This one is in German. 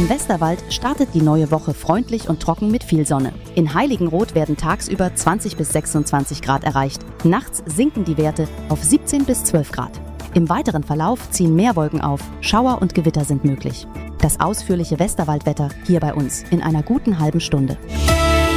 Im Westerwald startet die neue Woche freundlich und trocken mit viel Sonne. In Heiligenroth werden tagsüber 20 bis 26 Grad erreicht. Nachts sinken die Werte auf 17 bis 12 Grad. Im weiteren Verlauf ziehen mehr Wolken auf, Schauer und Gewitter sind möglich. Das ausführliche Westerwaldwetter hier bei uns in einer guten halben Stunde.